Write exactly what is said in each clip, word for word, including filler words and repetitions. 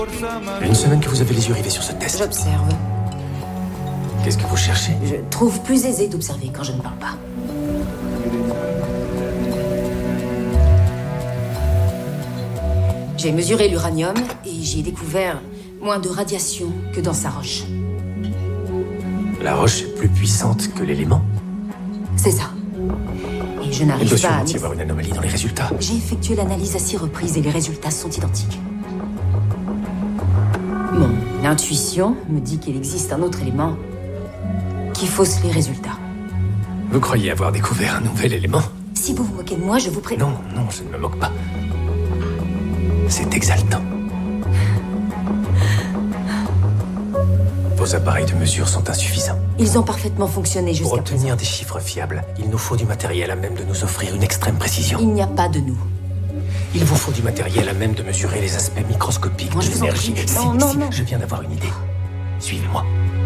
Il y a une semaine que vous avez les yeux rivés sur ce test. J'observe. Qu'est-ce que vous cherchez? Je trouve plus aisé d'observer quand je ne parle pas. J'ai mesuré l'uranium et j'y ai découvert moins de radiation que dans sa roche. La roche est plus puissante que l'élément? C'est ça. Et je Il n'arrive doit pas à... sûrement y avoir une anomalie dans les résultats. J'ai effectué l'analyse à six reprises et les résultats sont identiques. Mon intuition me dit qu'il existe un autre élément qui fausse les résultats. Vous croyez avoir découvert un nouvel élément? Si vous vous moquez de moi, je vous prie... Non, non, je ne me moque pas. C'est exaltant. Vos appareils de mesure sont insuffisants. Ils ont parfaitement fonctionné jusqu'à Pour présent. obtenir des chiffres fiables, il nous faut du matériel à même de nous offrir une extrême précision. Il n'y a pas de nous. Il vous faut du matériel à même de mesurer les aspects microscopiques Moi, de je vous en l'énergie. prie. Si, Non, non, si, non. je viens d'avoir une idée. Suivez-moi.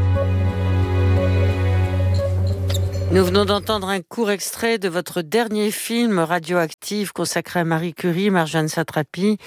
Nous venons d'entendre un court extrait de votre dernier film Radioactive consacré à Marie Curie, Marjane Satrapi.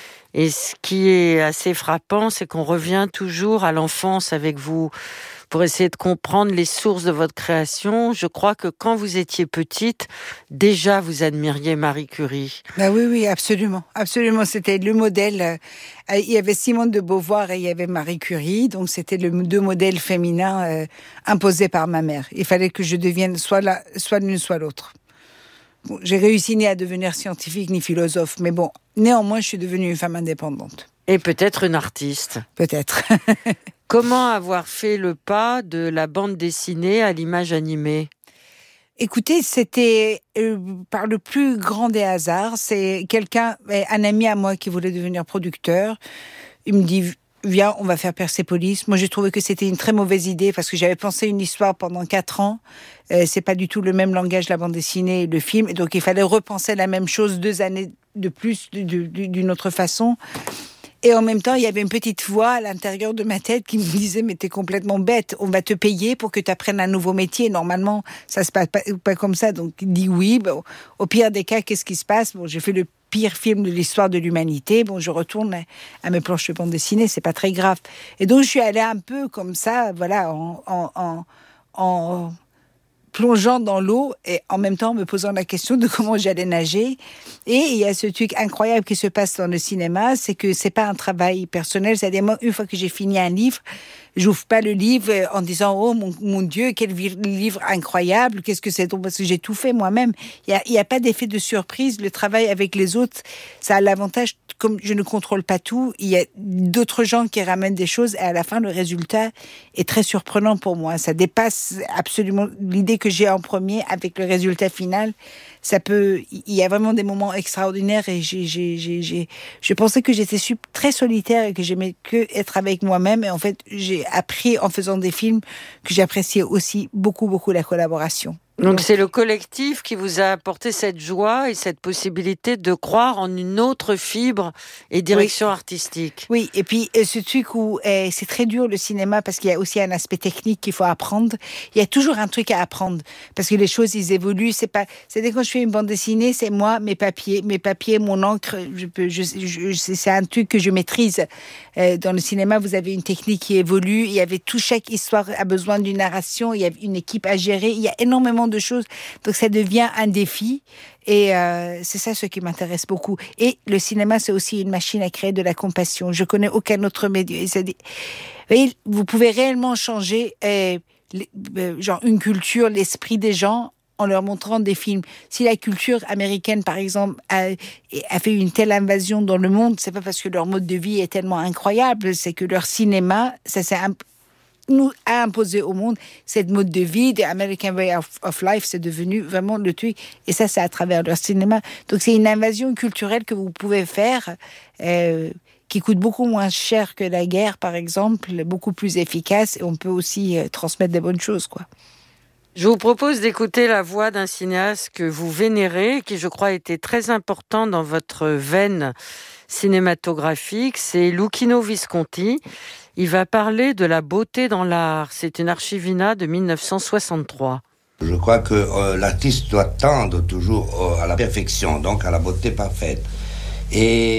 Et ce qui est assez frappant, c'est qu'on revient toujours à l'enfance avec vous pour essayer de comprendre les sources de votre création. Je crois que quand vous étiez petite, déjà vous admiriez Marie Curie. Bah oui, oui, absolument. Absolument, c'était le modèle. Il y avait Simone de Beauvoir et il y avait Marie Curie. Donc, c'était le deux modèles féminins euh, imposés par ma mère. Il fallait que je devienne soit la, soit l'une, soit l'autre. Bon, j'ai réussi ni à devenir scientifique ni philosophe. Mais bon, néanmoins, je suis devenue une femme indépendante. Et peut-être une artiste. Peut-être. Comment avoir fait le pas de la bande dessinée à l'image animée ? Écoutez, c'était euh, par le plus grand des hasards. C'est quelqu'un, un ami à moi qui voulait devenir producteur. Il me dit, viens, on va faire Persépolis. Moi, j'ai trouvé que c'était une très mauvaise idée parce que j'avais pensé une histoire pendant quatre ans. Euh, c'est pas du tout le même langage, la bande dessinée et le film. Et donc, il fallait repenser la même chose deux années de plus, d'une autre façon. Et en même temps, il y avait une petite voix à l'intérieur de ma tête qui me disait « Mais t'es complètement bête, on va te payer pour que tu apprennes un nouveau métier. Normalement, ça se passe pas, pas comme ça. » Donc, il dit oui. Bon, au pire des cas, qu'est-ce qui se passe? Bon, j'ai fait le pire film de l'histoire de l'humanité. Bon, je retourne à mes planches de bande dessinée, c'est pas très grave. Et donc, je suis allée un peu comme ça, voilà, en... en, en, en plongeant dans l'eau et en même temps me posant la question de comment j'allais nager. Et il y a ce truc incroyable qui se passe dans le cinéma, c'est que c'est pas un travail personnel. C'est-à-dire, moi, une fois que j'ai fini un livre, j'ouvre pas le livre en disant « Oh mon, mon Dieu, quel livre incroyable, qu'est-ce que c'est donc ?» Parce que j'ai tout fait moi-même. Il y a, il y a pas d'effet de surprise. Le travail avec les autres, ça a l'avantage, comme je ne contrôle pas tout, il y a d'autres gens qui ramènent des choses et à la fin, le résultat est très surprenant pour moi. Ça dépasse absolument l'idée que j'ai en premier avec le résultat final. Ça peut, il y a vraiment des moments extraordinaires et j'ai, j'ai, j'ai, j'ai, je pensais que j'étais très solitaire et que j'aimais que être avec moi-même. Et en fait, j'ai appris en faisant des films que j'appréciais aussi beaucoup, beaucoup la collaboration. Donc c'est le collectif qui vous a apporté cette joie et cette possibilité de croire en une autre fibre et direction oui. artistique. Oui, et puis ce truc où eh, c'est très dur le cinéma parce qu'il y a aussi un aspect technique qu'il faut apprendre. Il y a toujours un truc à apprendre parce que les choses ils évoluent. C'est pas, c'est dès que je fais une bande dessinée, c'est moi, mes papiers, mes papiers, mon encre. Je peux, je, je, c'est un truc que je maîtrise. Euh, dans le cinéma, vous avez une technique qui évolue. Il y avait tout chaque histoire a besoin d'une narration. Il y a une équipe à gérer. Il y a énormément de choses. Donc, ça devient un défi. Et euh, c'est ça ce qui m'intéresse beaucoup. Et le cinéma, c'est aussi une machine à créer de la compassion. Je connais aucun autre média. Vous voyez, vous pouvez réellement changer euh, les, euh, genre une culture, l'esprit des gens en leur montrant des films. Si la culture américaine, par exemple, a, a fait une telle invasion dans le monde, c'est pas parce que leur mode de vie est tellement incroyable, c'est que leur cinéma, ça s'est imp- nous a imposé au monde cette mode de vie, the American way of, of life, c'est devenu vraiment le truc. Et ça, c'est à travers leur cinéma. Donc, c'est une invasion culturelle que vous pouvez faire, euh, qui coûte beaucoup moins cher que la guerre, par exemple, beaucoup plus efficace, et on peut aussi euh, transmettre des bonnes choses, quoi. Je vous propose d'écouter la voix d'un cinéaste que vous vénérez, qui, je crois, était très important dans votre veine cinématographique. C'est Luchino Visconti. Il va parler de la beauté dans l'art. C'est une archivina de dix-neuf cent soixante-trois. Je crois que euh, l'artiste doit tendre toujours euh, à la perfection, donc à la beauté parfaite. Et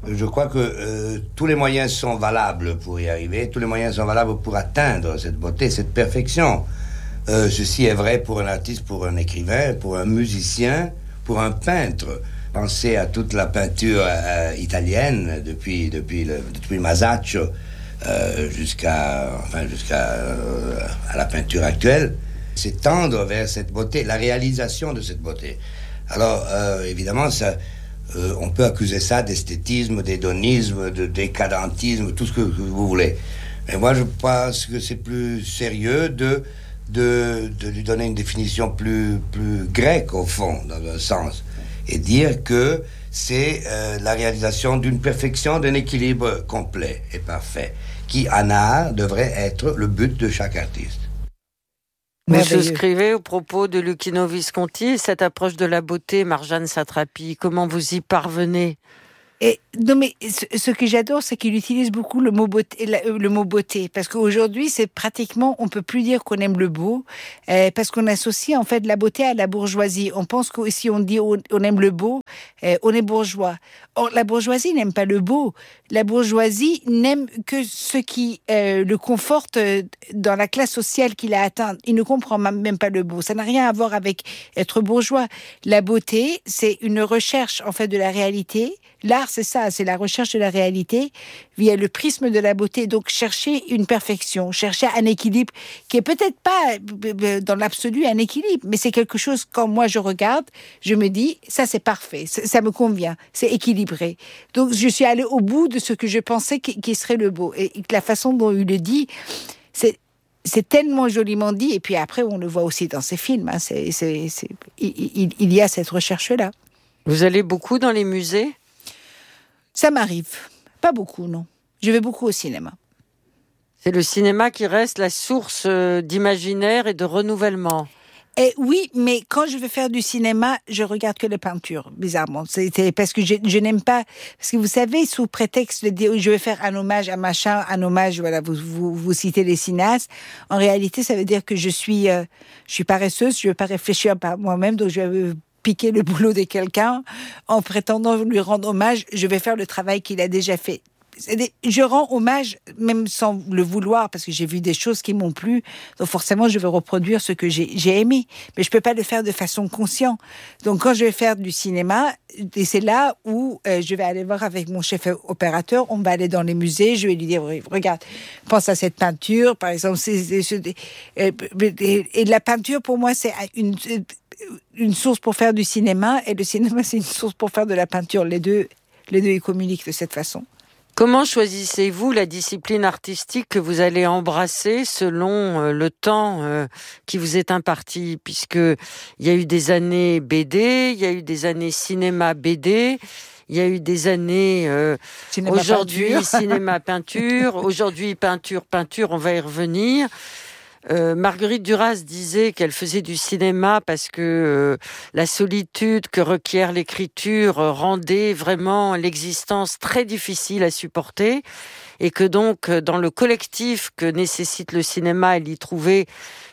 Je crois que euh, tous les moyens sont valables pour y arriver, tous les moyens sont valables pour atteindre cette beauté, cette perfection. Euh, ceci est vrai pour un artiste, pour un écrivain, pour un musicien, pour un peintre. Pensez à toute la peinture euh, italienne, depuis, depuis, le, depuis Masaccio euh, jusqu'à, enfin, jusqu'à euh, à la peinture actuelle. C'est tendre vers cette beauté, la réalisation de cette beauté. Alors, euh, évidemment, ça... Euh, on peut accuser ça d'esthétisme, d'hédonisme, de décadentisme, tout ce que, que vous voulez. Mais moi, je pense que c'est plus sérieux de, de, de lui donner une définition plus, plus grecque, au fond, dans un sens, et dire que c'est euh, la réalisation d'une perfection, d'un équilibre complet et parfait, qui, en art, devrait être le but de chaque artiste. Vous souscrivez au propos de Luchino Visconti, cette approche de la beauté, Marjane Satrapi, comment vous y parvenez? Et, non mais ce, ce que j'adore, c'est qu'il utilise beaucoup le mot beauté, le mot beauté, parce qu'aujourd'hui, c'est pratiquement, on peut plus dire qu'on aime le beau, euh, parce qu'on associe en fait la beauté à la bourgeoisie. On pense que si on dit on, on aime le beau, euh, on est bourgeois. Or, la bourgeoisie n'aime pas le beau. La bourgeoisie n'aime que ce qui euh, le conforte dans la classe sociale qu'il a atteinte. Il ne comprend même pas le beau. Ça n'a rien à voir avec être bourgeois. La beauté, c'est une recherche en fait de la réalité. L'art, c'est ça, c'est la recherche de la réalité via le prisme de la beauté. Donc, chercher une perfection, chercher un équilibre qui est peut-être pas dans l'absolu un équilibre, mais c'est quelque chose, quand moi je regarde, je me dis, ça c'est parfait, ça, ça me convient, c'est équilibré. Donc, je suis allée au bout de ce que je pensais qui, qui serait le beau. Et la façon dont il le dit, c'est c'est tellement joliment dit. Et puis après, on le voit aussi dans ses films. Hein, c'est, c'est, c'est, il, il, il y a cette recherche-là. Vous allez beaucoup dans les musées ? Ça m'arrive. Pas beaucoup, non. Je vais beaucoup au cinéma. C'est le cinéma qui reste la source d'imaginaire et de renouvellement. Et oui, mais quand je veux faire du cinéma, je regarde que les peintures, bizarrement. C'est, c'est parce que je, je n'aime pas... Parce que vous savez, sous prétexte de dire je vais faire un hommage à machin, un hommage, voilà, vous, vous, vous citez les cinéastes. En réalité, ça veut dire que je suis, euh, je suis paresseuse, je ne veux pas réfléchir par moi-même, donc je vais piquer le boulot de quelqu'un en prétendant lui rendre hommage. Je vais faire le travail qu'il a déjà fait. Je rends hommage même sans le vouloir parce que j'ai vu des choses qui m'ont plu, donc forcément je vais reproduire ce que j'ai, j'ai aimé, mais je peux pas le faire de façon consciente. Donc quand je vais faire du cinéma, et c'est là où euh, je vais aller voir avec mon chef opérateur, on va aller dans les musées, je vais lui dire regarde, pense à cette peinture par exemple, c'est, c'est, et, et la peinture pour moi c'est une une source pour faire du cinéma et le cinéma c'est une source pour faire de la peinture, les deux les deux ils communiquent de cette façon. Comment choisissez-vous la discipline artistique que vous allez embrasser selon le temps qui vous est imparti ? Puisque il y a eu des années B D, il y a eu des années cinéma B D, il y a eu des années euh, cinéma aujourd'hui peinture. cinéma peinture, aujourd'hui peinture peinture. On va y revenir. Euh, Marguerite Duras disait qu'elle faisait du cinéma parce que euh, la solitude que requiert l'écriture euh, rendait vraiment l'existence très difficile à supporter et que donc euh, dans le collectif que nécessite le cinéma, elle y trouvait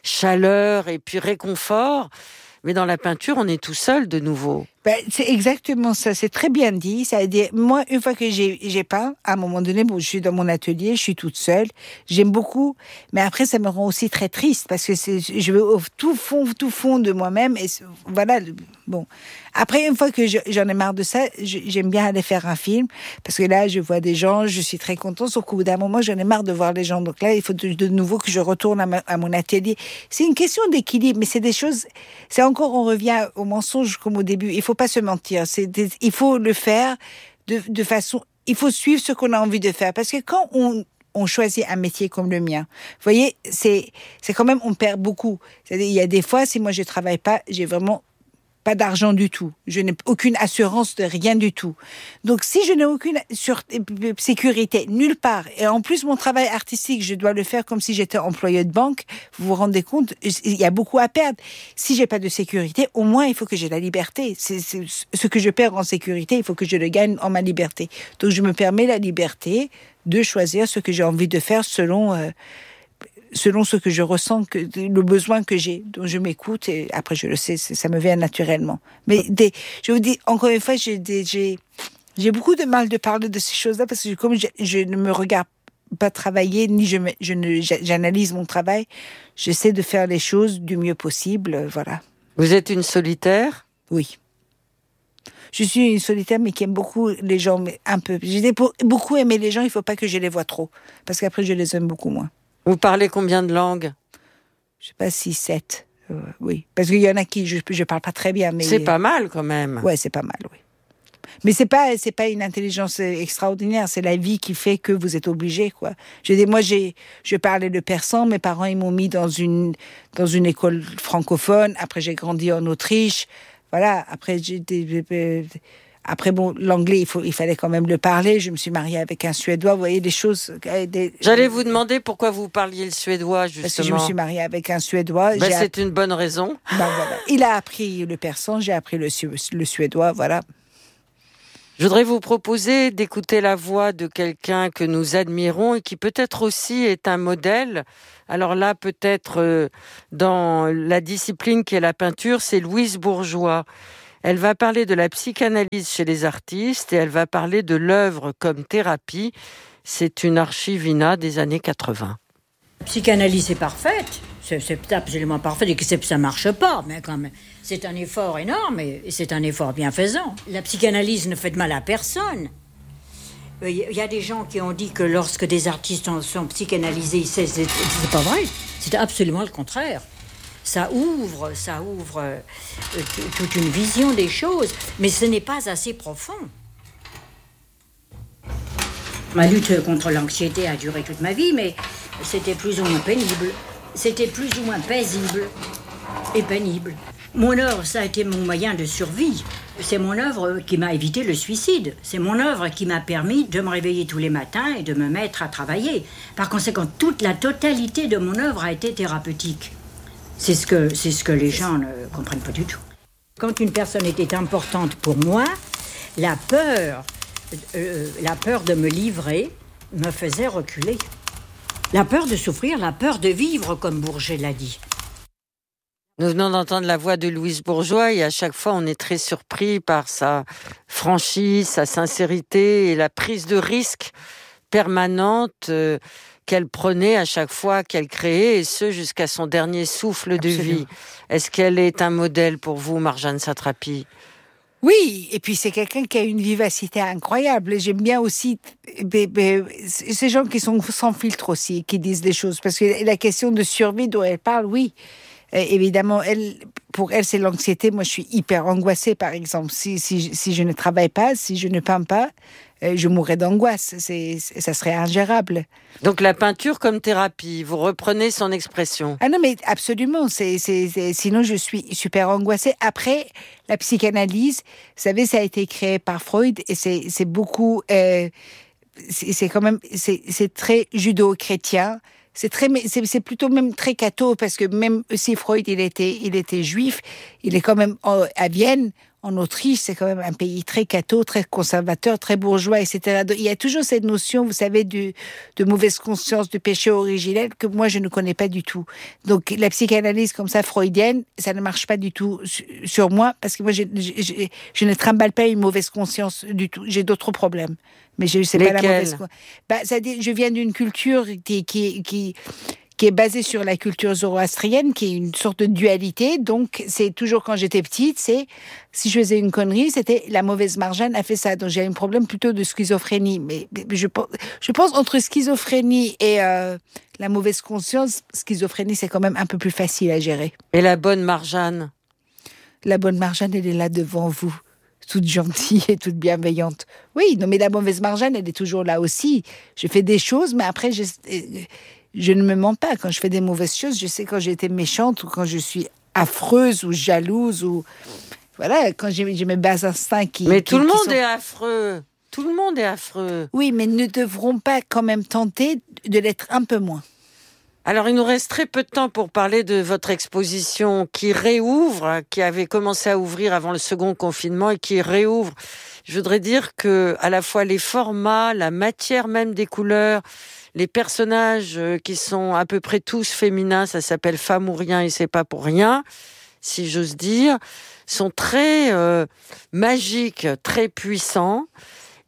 chaleur et puis réconfort. Mais dans la peinture, on est tout seul de nouveau. Ben, c'est exactement ça, c'est très bien dit. Ça veut dire, moi, une fois que j'ai, j'ai peint, à un moment donné, bon, je suis dans mon atelier, je suis toute seule, j'aime beaucoup, mais après, ça me rend aussi très triste, parce que c'est, je veux au tout fond, tout fond de moi-même, et voilà, bon. Après, une fois que je, j'en ai marre de ça, j'aime bien aller faire un film, parce que là, je vois des gens, je suis très contente, sauf qu'au bout d'un moment, j'en ai marre de voir les gens, donc là, il faut de, de nouveau que je retourne à, ma, à mon atelier. C'est une question d'équilibre, mais c'est des choses, c'est encore, on revient au mensonge comme au début, il faut pas se mentir, c'est des, il faut le faire de, de façon, il faut suivre ce qu'on a envie de faire, parce que quand on on choisit un métier comme le mien, vous voyez, c'est c'est quand même, on perd beaucoup. C'est-à-dire, il y a des fois, si moi je travaille pas, j'ai vraiment pas d'argent du tout. Je n'ai aucune assurance de rien du tout. Donc, si je n'ai aucune sur, sécurité nulle part, et en plus, mon travail artistique, je dois le faire comme si j'étais employé de banque, vous vous rendez compte, il y a beaucoup à perdre. Si j'ai pas de sécurité, au moins, il faut que j'ai la liberté. C'est, c'est, ce que je perds en sécurité, il faut que je le gagne en ma liberté. Donc, je me permets la liberté de choisir ce que j'ai envie de faire selon... Euh, selon ce que je ressens, que, le besoin que j'ai. Donc je m'écoute et après je le sais, ça me vient naturellement. Mais des, je vous dis, encore une fois, j'ai, des, j'ai, J'ai beaucoup de mal de parler de ces choses-là parce que comme je, je ne me regarde pas travailler, ni je, me, je ne, j'analyse mon travail, j'essaie de faire les choses du mieux possible, voilà. Vous êtes une solitaire ? Oui. Je suis une solitaire, mais qui aime beaucoup les gens, mais un peu. J'ai beaucoup aimé les gens, il ne faut pas que je les vois trop, parce qu'après, je les aime beaucoup moins. Vous parlez combien de langues ? Je ne sais pas, six, sept, euh, oui. Parce qu'il y en a qui, je ne parle pas très bien, mais... C'est pas mal, quand même. Ouais, c'est pas mal, oui. Mais c'est pas, c'est pas une intelligence extraordinaire, c'est la vie qui fait que vous êtes obligé, quoi. Je dis, moi, j'ai, je parlais le persan, mes parents, ils m'ont mis dans une, dans une école francophone, après j'ai grandi en Autriche, voilà, après j'ai, après bon, l'anglais, il faut, il fallait quand même le parler, je me suis mariée avec un Suédois, vous voyez, des choses... Des... J'allais vous demander pourquoi vous parliez le suédois, justement. Parce que je me suis mariée avec un Suédois. Ben, j'ai c'est app... une bonne raison. Ben, voilà. Il a appris le persan, j'ai appris le, su... le suédois, voilà. Je voudrais vous proposer d'écouter la voix de quelqu'un que nous admirons et qui peut-être aussi est un modèle. Alors là, peut-être euh, dans la discipline qui est la peinture, c'est Louise Bourgeois. Elle va parler de la psychanalyse chez les artistes et elle va parler de l'œuvre comme thérapie. C'est une archivina des années quatre-vingts. La psychanalyse est parfaite, c'est, c'est absolument parfait, et que ça ne marche pas, mais quand même, c'est un effort énorme et c'est un effort bienfaisant. La psychanalyse ne fait de mal à personne. Il y a des gens qui ont dit que lorsque des artistes sont psychanalysés, c'est, c'est, c'est pas vrai, c'est absolument le contraire. Ça ouvre, ça ouvre euh, t- toute une vision des choses, mais ce n'est pas assez profond. Ma lutte contre l'anxiété a duré toute ma vie, mais c'était plus ou moins pénible. C'était plus ou moins paisible et pénible. Mon œuvre, ça a été mon moyen de survie. C'est mon œuvre qui m'a évité le suicide. C'est mon œuvre qui m'a permis de me réveiller tous les matins et de me mettre à travailler. Par conséquent, toute la totalité de mon œuvre a été thérapeutique. C'est ce que, c'est ce que les gens ne comprennent pas du tout. Quand une personne était importante pour moi, la peur, euh, la peur de me livrer me faisait reculer. La peur de souffrir, la peur de vivre, comme Bourget l'a dit. Nous venons d'entendre la voix de Louise Bourgeois et à chaque fois, on est très surpris par sa franchise, sa sincérité et la prise de risque permanente euh, qu'elle prenait à chaque fois qu'elle créait, et ce, jusqu'à son dernier souffle Absolument. de vie. Est-ce qu'elle est un modèle pour vous, Marjane Satrapi ? Oui, et puis c'est quelqu'un qui a une vivacité incroyable. J'aime bien aussi bé, bé, ces gens qui sont sans filtre aussi, qui disent des choses. Parce que la question de survie dont elle parle, oui, euh, évidemment, elle, pour elle, c'est l'anxiété. Moi, je suis hyper angoissée, par exemple. Si, si, si je ne travaille pas, si je ne peins pas, euh, je mourrais d'angoisse. C'est, ça serait ingérable. Donc la peinture comme thérapie, vous reprenez son expression. Ah non, mais absolument. C'est, c'est, c'est, sinon, je suis super angoissée. Après, la psychanalyse, vous savez, ça a été créé par Freud et c'est, c'est beaucoup... Euh, c'est, c'est quand même... C'est, c'est très judo-chrétien. C'est, très, c'est, c'est plutôt même très catho, parce que même si Freud, il était, il était juif, il est quand même à Vienne, en Autriche, c'est quand même un pays très catho, très conservateur, très bourgeois, et cetera. Donc, il y a toujours cette notion, vous savez, du, de mauvaise conscience, de péché originel, que moi, je ne connais pas du tout. Donc, la psychanalyse comme ça, freudienne, ça ne marche pas du tout sur moi, parce que moi, je, je, je, je ne trimballe pas une mauvaise conscience du tout. J'ai d'autres problèmes. Mais je ne sais pas la mauvaise conscience. Bah, c'est-à-dire, je viens d'une culture qui... qui, qui qui est basée sur la culture zoroastrienne, qui est une sorte de dualité. Donc, c'est toujours quand j'étais petite, c'est, si je faisais une connerie, c'était la mauvaise Marjane a fait ça. Donc, j'ai un problème plutôt de schizophrénie. Mais je, je pense entre schizophrénie et euh, la mauvaise conscience, schizophrénie, c'est quand même un peu plus facile à gérer. Et la bonne Marjane ? La bonne Marjane, elle est là devant vous, toute gentille et toute bienveillante. Oui, non, mais la mauvaise Marjane, elle est toujours là aussi. Je fais des choses, mais après, je... Je ne me mens pas. Quand je fais des mauvaises choses, je sais quand j'ai été méchante ou quand je suis affreuse ou jalouse ou... Voilà, quand j'ai, j'ai mes bas instincts qui... Mais qui, tout le qui monde sont... est affreux. Tout le monde est affreux. Oui, mais ne devront pas quand même tenter de l'être un peu moins. Alors, il nous reste très peu de temps pour parler de votre exposition qui réouvre, qui avait commencé à ouvrir avant le second confinement et qui réouvre. Je voudrais dire que à la fois les formats, la matière même des couleurs, les personnages qui sont à peu près tous féminins, ça s'appelle Femme ou rien et c'est pas pour rien, si j'ose dire, sont très euh, magiques, très puissants.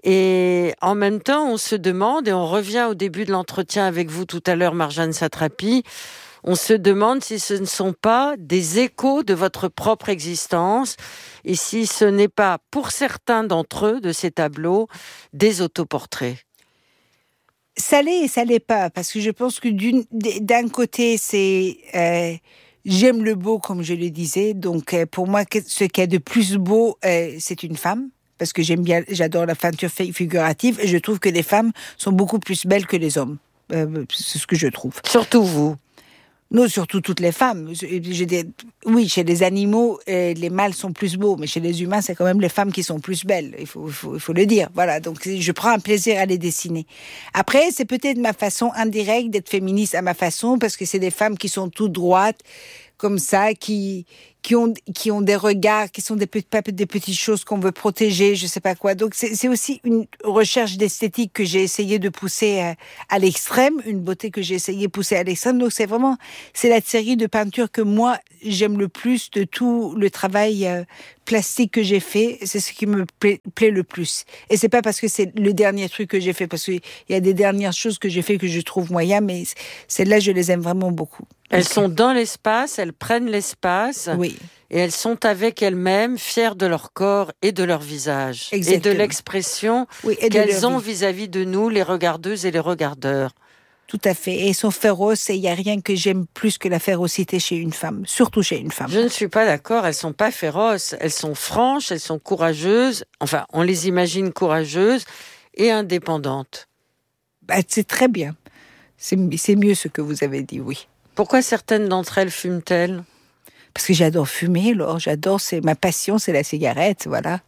Et en même temps, on se demande, et on revient au début de l'entretien avec vous tout à l'heure, Marjane Satrapi, on se demande si ce ne sont pas des échos de votre propre existence et si ce n'est pas, pour certains d'entre eux, de ces tableaux, des autoportraits. Ça l'est et ça l'est pas, parce que je pense que d'une, d'un côté, c'est... Euh, j'aime le beau, comme je le disais, donc euh, pour moi, ce qu'il y a de plus beau, euh, c'est une femme. Parce que j'aime bien, j'adore la peinture figurative et je trouve que les femmes sont beaucoup plus belles que les hommes. Euh, c'est ce que je trouve. Surtout vous. Non, surtout toutes les femmes. J'ai des... Oui, chez les animaux, euh, les mâles sont plus beaux, mais chez les humains, c'est quand même les femmes qui sont plus belles. Il faut, il faut, il faut le dire. Voilà. Donc, je prends un plaisir à les dessiner. Après, c'est peut-être ma façon indirecte d'être féministe à ma façon, parce que c'est des femmes qui sont toutes droites, comme ça, qui, qui ont, qui ont des regards, qui sont des, pe- des petites choses qu'on veut protéger, je sais pas quoi. Donc, c'est, c'est aussi une recherche d'esthétique que j'ai essayé de pousser à, à l'extrême, une beauté que j'ai essayé de pousser à l'extrême. Donc, c'est vraiment, c'est la série de peintures que moi, j'aime le plus de tout le travail euh, plastique que j'ai fait. C'est ce qui me plaît, plaît le plus. Et c'est pas parce que c'est le dernier truc que j'ai fait, parce qu'il y a des dernières choses que j'ai fait que je trouve moyen, mais celles-là, je les aime vraiment beaucoup. Elles sont dans l'espace, elles prennent l'espace. Oui. Et elles sont avec elles-mêmes, fières de leur corps et de leur visage. Exactement. Et de l'expression oui, et de qu'elles ont vie. vis-à-vis de nous, les regardeuses et les regardeurs. Tout à fait. Et elles sont féroces et il n'y a rien que j'aime plus que la férocité chez une femme, surtout chez une femme. Je ne suis pas d'accord, elles sont pas féroces, elles sont franches, elles sont courageuses. Enfin, on les imagine courageuses et indépendantes. Bah, c'est très bien. C'est, c'est mieux ce que vous avez dit, oui. Pourquoi certaines d'entre elles fument-elles ? Parce que j'adore fumer, alors j'adore, c'est ma passion, c'est la cigarette, voilà.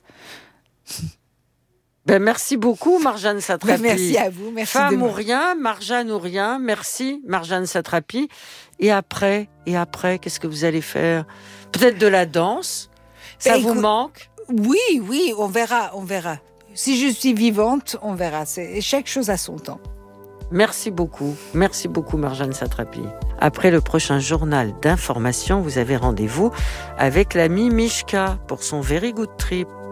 Ben merci beaucoup, Marjane Satrapi. Ben merci à vous, merci. Femme de... ou rien, Marjane ou rien, merci, Marjane Satrapi. Et après, et après, qu'est-ce que vous allez faire ? Peut-être de la danse ? Ça ben, vous écoute, manque ? Oui, oui, on verra, on verra. Si je suis vivante, on verra. C'est chaque chose à son temps. Merci beaucoup. Merci beaucoup, Marjane Satrapi. Après le prochain journal d'information, vous avez rendez-vous avec l'amie Mishka pour son Very Good Trip.